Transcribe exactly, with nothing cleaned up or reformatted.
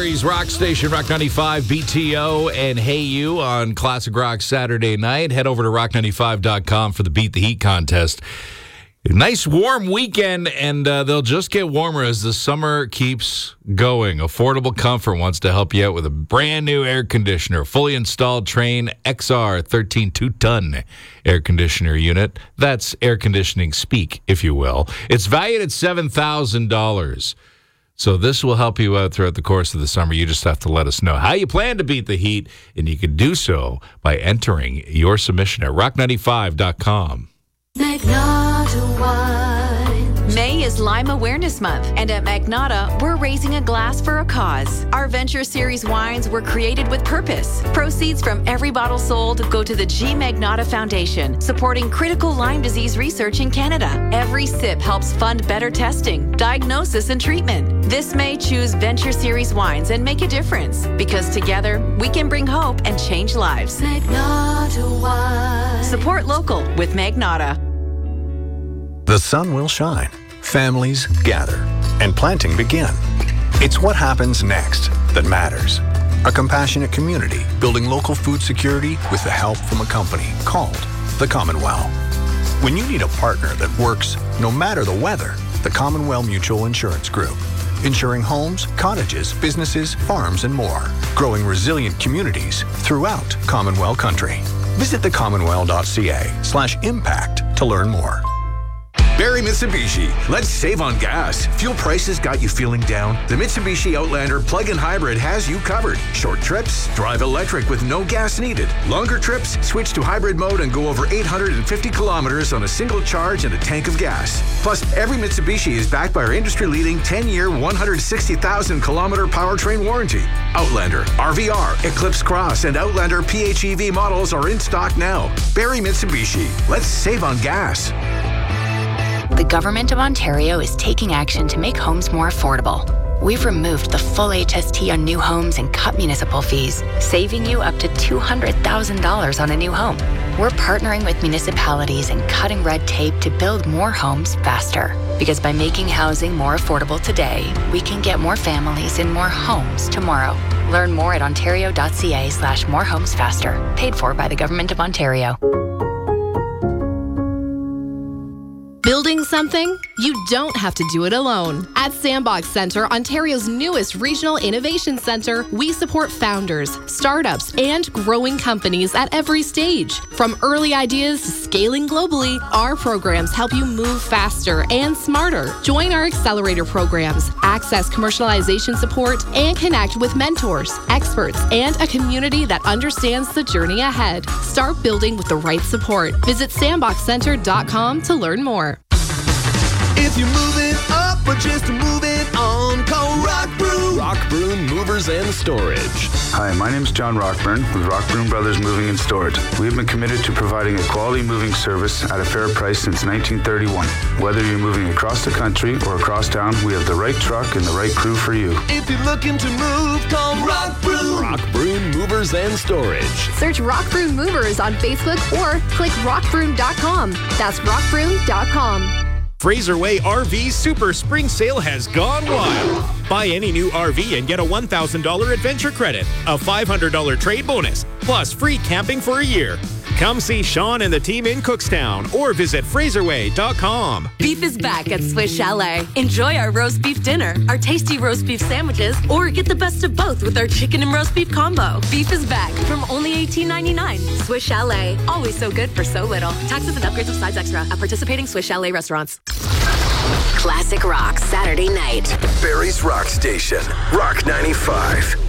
Barrie's Rock Station, Rock ninety-five, B T O, and Hey You on Classic Rock Saturday night. Head over to rock ninety-five dot com for the Beat the Heat contest. Nice warm weekend, and uh, they'll just get warmer as the summer keeps going. Affordable Comfort wants to help you out with a brand new air conditioner, fully installed Trane X R thirteen two-ton air conditioner unit. That's air conditioning speak, if you will. It's valued at seven thousand dollars. So this will help you out throughout the course of the summer. You just have to let us know how you plan to beat the heat, and you can do so by entering your submission at rock ninety-five dot com. Magnotta Wine. May is Lyme Awareness Month, and at Magnotta, we're raising a glass for a cause. Our Venture Series wines were created with purpose. Proceeds from every bottle sold go to the G. Magnotta Foundation, supporting critical Lyme disease research in Canada. Every sip helps fund better testing, diagnosis, and treatment. This May, choose Venture Series wines and make a difference, because together, we can bring hope and change lives. Magnotta Wine. Support local with Magnotta. The sun will shine, families gather, and planting begin. It's what happens next that matters. A compassionate community building local food security with the help from a company called the Commonwealth. When you need a partner that works no matter the weather, the Commonwealth Mutual Insurance Group. Insuring homes, cottages, businesses, farms, and more. Growing resilient communities throughout Commonwealth country. Visit the commonwealth dot c a slash impact to learn more. Barrie Mitsubishi. Let's save on gas. Fuel prices got you feeling down? The Mitsubishi Outlander plug-in hybrid has you covered. Short trips, drive electric with no gas needed. Longer trips, switch to hybrid mode and go over eight hundred fifty kilometers on a single charge and a tank of gas. Plus, every Mitsubishi is backed by our industry-leading ten-year, one hundred sixty thousand kilometer powertrain warranty. Outlander, R V R, Eclipse Cross, and Outlander P H E V models are in stock now. Barrie Mitsubishi. Let's save on gas. The Government of Ontario is taking action to make homes more affordable. We've removed the full H S T on new homes and cut municipal fees, saving you up to two hundred thousand dollars on a new home. We're partnering with municipalities and cutting red tape to build more homes faster. Because by making housing more affordable today, we can get more families in more homes tomorrow. Learn more at ontario dot c a slash more homes faster. Paid for by the Government of Ontario. Building something? You don't have to do it alone. At Sandbox Centre, Ontario's newest regional innovation centre, we support founders, startups, and growing companies at every stage. From early ideas to scaling globally, our programs help you move faster and smarter. Join our accelerator programs, access commercialization support, and connect with mentors, experts, and a community that understands the journey ahead. Start building with the right support. Visit sandbox center dot com to learn more. If you're moving up or just moving on, call Rock Broom. Rock Broom Movers and Storage. Hi, my name is John Rockburn with Rock Broom Brothers Moving and Storage. We have been committed to providing a quality moving service at a fair price since nineteen thirty-one. Whether you're moving across the country or across town, we have the right truck and the right crew for you. If you're looking to move, call Rock Broom. Rock Broom Movers and Storage. Search Rock Broom Movers on Facebook or click rock broom dot com. That's rock broom dot com. Fraser Way R V Super Spring Sale has gone wild. Buy any new R V and get a one thousand dollars adventure credit, a five hundred dollars trade bonus, plus free camping for a year. Come see Sean and the team in Cookstown or visit fraser way dot com. Beef is back at Swiss Chalet. Enjoy our roast beef dinner, our tasty roast beef sandwiches, or get the best of both with our chicken and roast beef combo. Beef is back from only eighteen ninety-nine. Swiss Chalet, always so good for so little. Taxes and upgrades of size extra at participating Swiss Chalet restaurants. Classic Rock Saturday night. Barrie's Rock Station, Rock ninety-five.